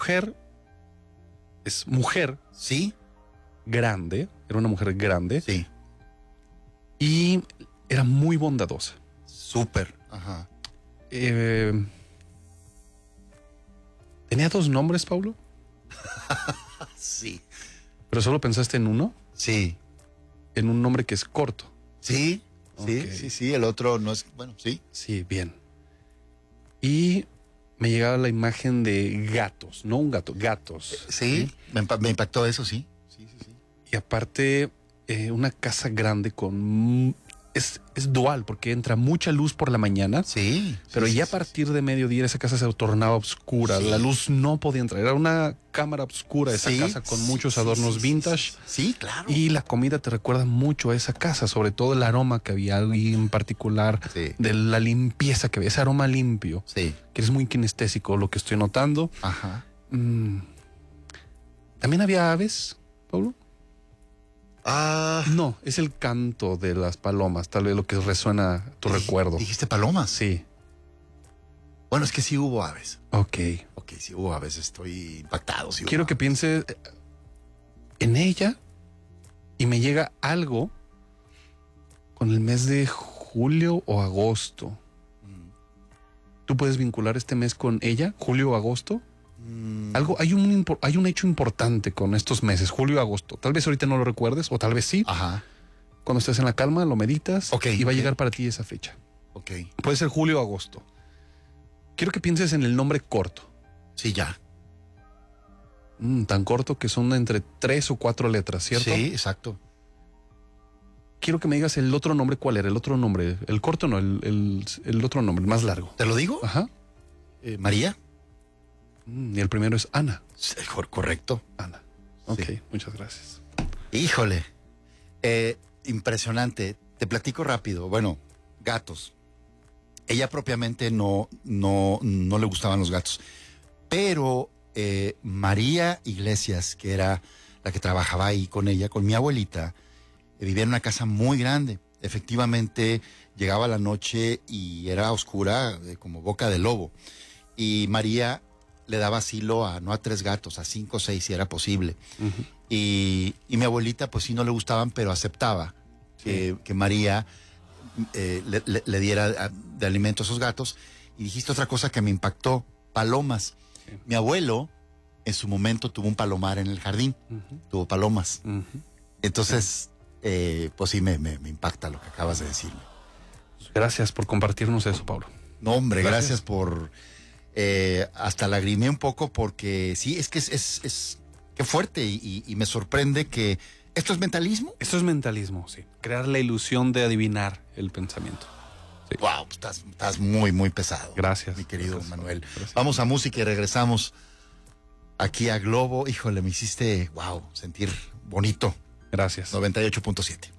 mujer es mujer. ¿Sí? Grande. Era una mujer grande. Sí. Y era muy bondadosa. Súper. Ajá. ¿Tenía 2 nombres, Paulo? Sí. ¿Pero solo pensaste en uno? Sí. En un nombre que es corto. Sí. Sí, Ok. sí. El otro no es. Bueno, sí. Sí, bien. Y me llegaba la imagen de gatos, no un gato, gatos. Sí. Me impactó eso, sí. Sí. Y aparte, una casa grande con... Es dual, porque entra mucha luz por la mañana. Sí. Pero sí, ya a sí, partir de mediodía esa casa se tornaba oscura. Sí. La luz no podía entrar. Era una cámara oscura esa Sí, casa con muchos sí, adornos sí, vintage. Sí, claro. Y la comida te recuerda mucho a esa casa, sobre todo el aroma que había ahí en particular, Sí. de la limpieza que había, ese aroma limpio, Sí. que es muy kinestésico lo que estoy notando. Ajá. ¿También había aves, Pablo? Ah. No, es el canto de las palomas, tal vez lo que resuena tu recuerdo. ¿Dijiste palomas? Sí. Bueno, es que sí hubo aves. Ok. Ok, sí hubo aves. Estoy impactado. Sí Quiero hubo que aves. pienses en ella y me llega algo con el mes de julio o agosto. ¿Tú puedes vincular este mes con ella, julio o agosto? Algo, hay un hecho importante con estos meses, julio y agosto. Tal vez ahorita no lo recuerdes, o tal vez sí. Ajá. Cuando estés en la calma, lo meditas Ok, y va a ok. llegar para ti esa fecha. Ok. Puede ser julio o agosto. Quiero que pienses en el nombre corto. Sí, ya. Tan corto que son entre 3 o 4 letras, ¿cierto? Sí, exacto. Quiero que me digas el otro nombre. ¿Cuál era? El otro nombre. El corto no, el otro nombre, el más largo. ¿Te lo digo? Ajá. María. Y el primero es Ana. Sí, correcto. Ana. Ok, Sí. muchas gracias. Híjole. Impresionante. Te platico rápido. Bueno, gatos. Ella propiamente no le gustaban los gatos. Pero María Iglesias, que era la que trabajaba ahí con ella, con mi abuelita, vivía en una casa muy grande. Efectivamente, llegaba la noche y era oscura, como boca de lobo. Y María le daba asilo no a 3 gatos, a 5 o 6 si era posible. Uh-huh. Y mi abuelita, pues sí, no le gustaban, pero aceptaba que María le diera de alimento a esos gatos. Y dijiste otra cosa que me impactó: palomas. Sí. Mi abuelo, en su momento, tuvo un palomar en el jardín. Uh-huh. Tuvo palomas. Uh-huh. Entonces, pues sí, me impacta lo que acabas de decirme. Gracias por compartirnos eso, Pablo. No, hombre, Gracias. gracias por... hasta lagrimé un poco porque sí, es que es qué fuerte y me sorprende que... ¿Esto es mentalismo? Esto es mentalismo, sí. Crear la ilusión de adivinar el pensamiento. Sí. Wow, pues estás muy, muy pesado. Gracias. Mi querido Gracias, Manuel. gracias. Vamos a música y regresamos aquí a Globo. Híjole, me hiciste, wow, sentir bonito. Gracias. 98.7.